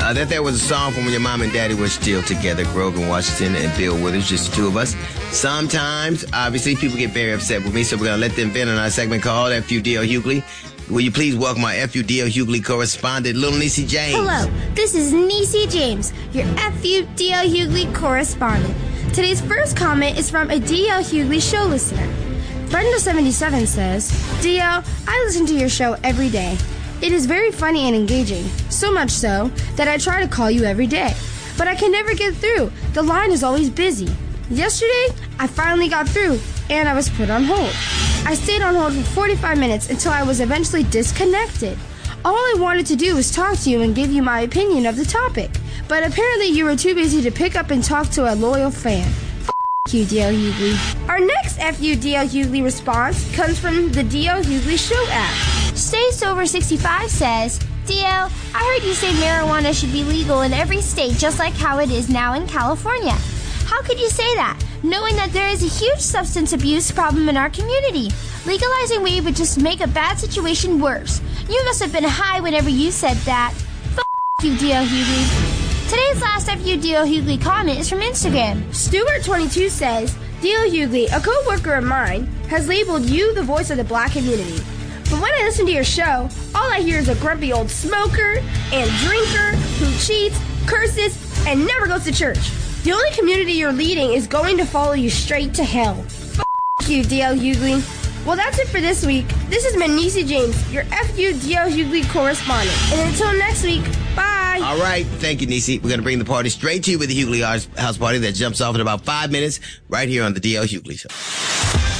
That there was a song from when your mom and daddy were still together, Grogan Washington and Bill Withers, just the two of us. Sometimes, obviously, people get very upset with me, so we're going to let them vent on our segment called FUDL Hughley. Will you please welcome our FUDL Hughley correspondent, Little Niecy James? Hello, this is Niecy James, your FUDL Hughley correspondent. Today's first comment is from a DL Hughley show listener. Brenda77 says, DL, I listen to your show every day. It is very funny and engaging, so much so that I try to call you every day. But I can never get through. The line is always busy. Yesterday, I finally got through, and I was put on hold. I stayed on hold for 45 minutes until I was eventually disconnected. All I wanted to do was talk to you and give you my opinion of the topic. But apparently you were too busy to pick up and talk to a loyal fan. You, DL Hughley. Our next FUDL Hughley response comes from the DL Hughley Show app. Stay Sober 65 says, DL, I heard you say marijuana should be legal in every state just like how it is now in California. How could you say that, knowing that there is a huge substance abuse problem in our community? Legalizing weed would just make a bad situation worse. You must have been high whenever you said that. You, DL Hughley. Today's last FUDL Hughley comment is from Instagram. Stuart22 says, DL Hughley, a co-worker of mine, has labeled you the voice of the black community. But when I listen to your show, all I hear is a grumpy old smoker and drinker who cheats, curses, and never goes to church. The only community you're leading is going to follow you straight to hell. You, DL Hughley. Well, that's it for this week. This is Niecy James, your FUDL Hughley correspondent. And until next week, bye. All right. Thank you, Niecy. We're going to bring the party straight to you with the Hughley House Party that jumps off in about 5 minutes right here on the DL Hughley Show.